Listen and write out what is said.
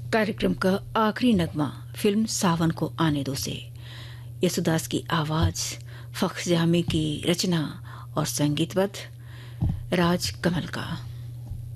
कार्यक्रम का आखिरी नगमा फिल्म सावन को आने दो से यसुदास की आवाज, फख्र जामी की रचना और संगीतबद्ध राज कमल का।